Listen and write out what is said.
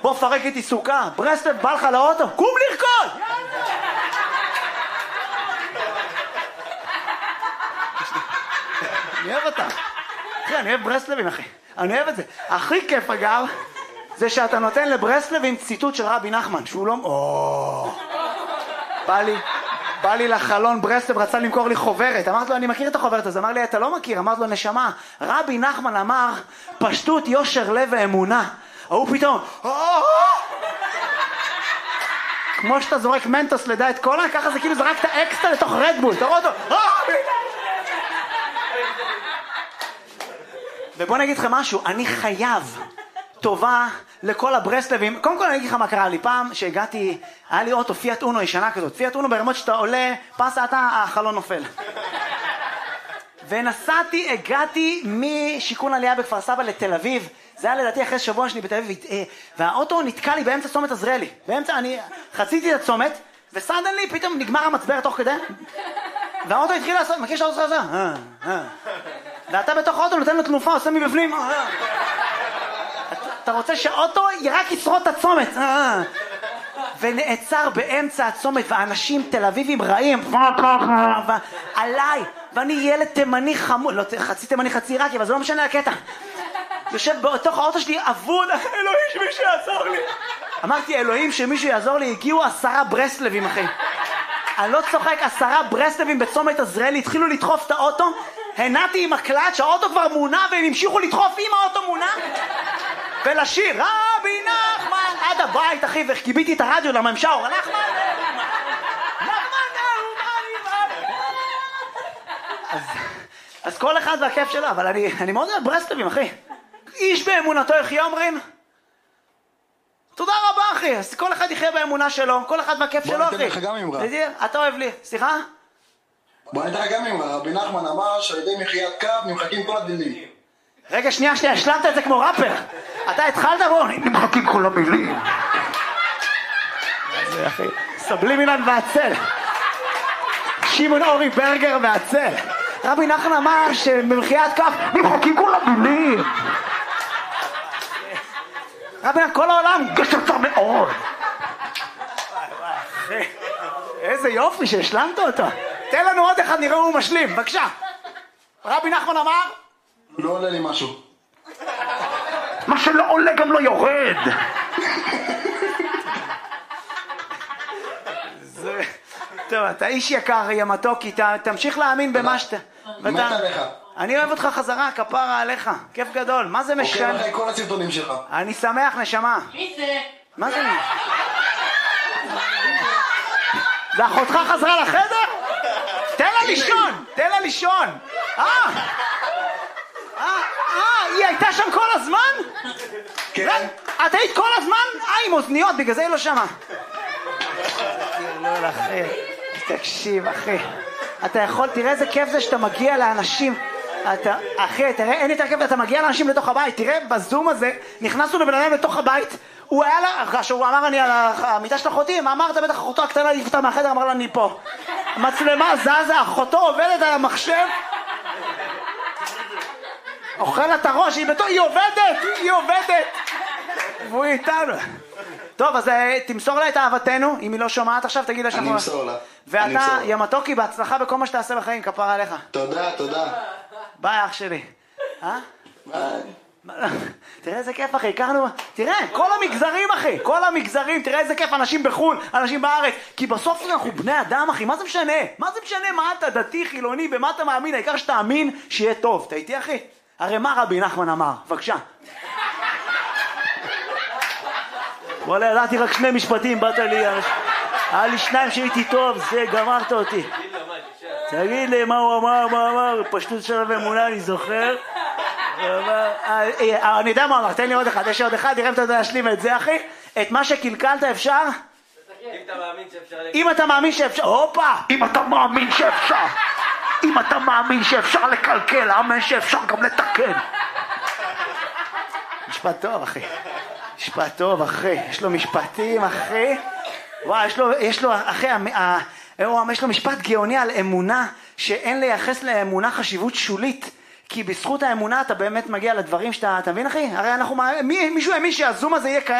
בוא פרק איתי סוכה, ברסלב בא לך לאוטו, קום לרקוד! אני אוהב אותה. אחי, אני אוהב ברסלבים, אחי. אני אוהב את זה. הכי כיף, אגב, זה שאתה נותן לברסלבים ציטוט של רבי נחמן, שהוא לא... בא לי לחלון ברסלב, רצה למכור לי חוברת. אמרתי לו, אני מכיר את החוברת הזאת. אמר לי, אתה לא מכיר. אמרתי לו, נשמה, רבי נחמן אמר, פשטות, יושר, לב ואמונה. הוא פתאום... כמו שאתה זורק מנטוס לדעת קולה, ככה זה כאילו זרקת אקסטרה לתוך רדבול. אתה רואה אותו? ובוא נגיד לכם משהו, אני חייב טובה לכל הברסלבים. קודם כל אני אגיד לך מה קרה לי. פעם שהגעתי, היה לי אוטו פיאט אונו ישנה כזאת. פיאט אונו ברמות שאתה עולה, פסה אתה, החלון נופל. ונסעתי, הגעתי משיקון עלייה בכפר סבא לתל אביב. זה היה לדעתי אחרי שבוע שני בתל אביב. והאוטו נתקע לי באמצע צומת עזריאלי. באמצע, אני חציתי את הצומת, וסדן לי, פתאום נגמר המצבר תוך כדי. והאוטו התחיל לעשות, מכיר שהאוטו עושה? ואתה בתוך האוטו נותן לו תנופה, עושה מבפנים. אתה רוצה שהאוטו רק ישרוד את הצומת. ונעצר באמצע הצומת, ואנשים תל אביבים רעים. עליי, ואני ילד תימני חמוד, לא חצי תימני חצי עיראקי, אבל זה לא משנה הקטע. יושב בתוך האוטו שלי, אבוד, אלוהים שמישהו יעזור לי. אמרתי, אלוהים שמישהו יעזור לי, הגיעו 10 ברסלבים, אחי. אני לא צוחק, 10 ברסלבים בצומת עזריאלי, התחילו לדחוף את האוטו, הנעתי עם הקלט שהאוטו כבר מונע, והם המשיכו לדחוף עם האוטו מונע, ולשיר, רבי נחמן, עד הבית, אחי, וקיביתי את הרדיו לממשאור, נחמן, אז כל אחד והכיף שלו, אבל אני מאוד אוהב ברסלבים, אחי. איש באמונתו יחיה אומרים. תודה רבה, אחי. אז כל אחד יחיה באמונה שלו, כל אחד והכיף שלו, אחי. בוא ניתן לך גם אמרה. אתה אוהב לי. סליחה? בוא ניתן לך גם אמרה. רבי נחמן אמר שעל ידי מחיית קו נמחקים כל הדינים. רגע, שנייה, השלמת את זה כמו ראפר. אתה התחלת בו, נמחקים כל המילים. זה אחי. סבלימינן והצל. שמעון אורי ברגר והצל. רבי נחמן אמר שבמחיית כף נמחקים כל המילים. רבי נחמן, כל העולם גשצה מאוד. אחי, איזה יופי שהשלמת אותו. תן לנו עוד אחד, נראה הוא משלים, בבקשה. רבי נחמן אמר? לא עולה לי משהו. מה שלא עולה גם לא יורד. טוב, אתה איש יקר, ימתוקי, תמשיך להאמין במה שאתה... מת עליך. אני אוהב אותך חזרה, כפרה עליך, כיף גדול, מה זה משנה? עוקב אחרי כל הסרטונים שלך. אני שמח, נשמה. מי זה? מה זה? זה אחותך חזרה לחדר? תן לה לישון, תן לה לישון. היא הייתה שם כל הזמן? כן. את היית כל הזמן? עם אוזניות, בגלל זה היא לא שמה. לא אחי, תקשיב אחי, אתה יכול, תראה איזה כיף זה שאתה מגיע לאנשים, אחי, תראה, אין יותר כיף, אתה מגיע לאנשים לתוך הבית, תראה בזום הזה, נכנסנו לבן אדם לתוך הבית, הוא היה לה, שהוא אמר אני על המיטה של אחותי, מה אמרת? בטח אחותו הקטנה לפתה מהחדר, אמר לה אני פה, מצלמה זזה, אחותו עובדת על המחשב, אוכל את הראש, היא עובדת, והוא איתנו. טוב, אז תמסור לה את אהבתנו, אם היא לא שומעת עכשיו, תגיד לה שאנחנו... אני אמסור לה. ואתה, ימתוקי, בהצלחה בכל מה שתעשה בחיים, כפרה עליך. תודה. ביי, אח שלי. ביי. תראה איזה כיף, אחי, הכרנו... תראה, כל המגזרים, אחי, כל המגזרים, תראה איזה כיף, אנשים בחו"ל, אנשים בארץ, כי בסוף אנחנו בני אדם, אחי, מה זה משנה? מה אתה דתי, חילוני, במה אתה מאמין? העיקר שתאמין שיהיה טוב. אתה איתי, אחי? הרי מה רבי נחמן אמר? בבקשה. וואלה, ידעתי רק 2 משפטים, באת לי, היה לי 2 שהייתי טוב, זה גמרת אותי. תגיד לי מה הוא אמר, פשטות של אמונה, אני זוכר. אני יודע מה אמר, תן לי עוד אחד, יש עוד אחד, נראה אם אתה יודע להשלים את זה, אחי. את מה שקלקלת אפשר? אם אתה מאמין שאפשר, הופה! אם אתה מאמין שאפשר לקלקל, אמן שאפשר גם לתקן. משפט טוב, אחי. משפט טוב, אחי. יש לו משפטים, אחי. וואי, יש לו, אחי, יש לו משפט גאוני על אמונה, שאין לייחס לאמונה חשיבות שולית. כי בזכות האמונה אתה באמת מגיע לדברים שאתה, אתה מבין, אחי? הרי מישהו האמין שהזום הזה יהיה קיים.